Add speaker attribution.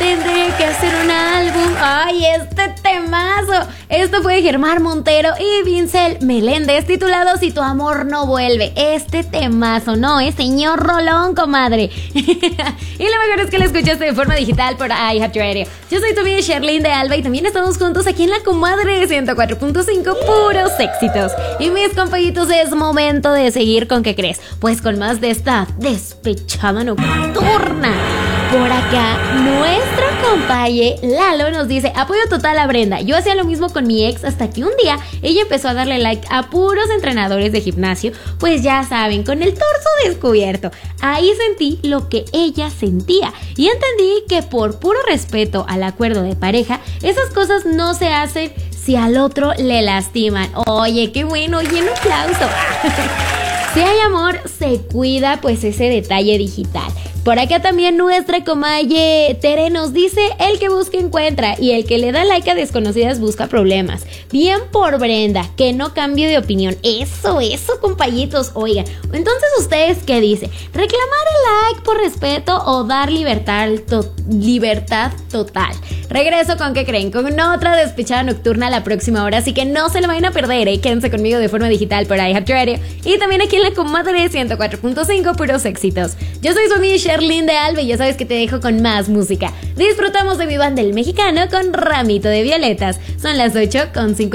Speaker 1: tendré que hacer un álbum. ¡Ay, este temazo! Esto fue Germán Montero y Vincel Meléndez, titulado Si tu amor no vuelve. Este temazo, ¿no? Señor rolón, comadre. Y lo mejor es que lo escuchaste de forma digital por iHeartRadio. Yo soy tu amiga Sherlyn de Alba y también estamos juntos aquí en La Comadre 104.5, puros éxitos. Y mis compañitos, es momento de seguir con ¿qué crees? Pues con más de esta despechada nocturna. Por acá, nuestro compaye Lalo nos dice: apoyo total a Brenda. Yo hacía lo mismo con mi ex hasta que un día ella empezó a darle like a puros entrenadores de gimnasio, pues ya saben, con el torso descubierto. Ahí sentí lo que ella sentía y entendí que por puro respeto al acuerdo de pareja, esas cosas no se hacen si al otro le lastiman. Oye, qué bueno, y un aplauso. Si hay amor, se cuida pues ese detalle digital. Por acá también nuestra comadre Tere nos dice: el que busca encuentra y el que le da like a desconocidas busca problemas. Bien por Brenda, que no cambie de opinión. Eso, compañitos. Oigan, entonces ¿ustedes qué dicen? ¿Reclamar el like por respeto o dar libertad total? Regreso con ¿qué creen? Con otra despechada nocturna la próxima hora, así que no se lo vayan a perder, ¿eh? Quédense conmigo de forma digital por iHeartRadio y también aquí en La Comadre 104.5, puros éxitos. Yo soy su amiga Sherlyn de Alba y ya sabes que te dejo con más música. Disfrutamos de mi banda El Mexicano con Ramito de Violetas. Son las 8:50.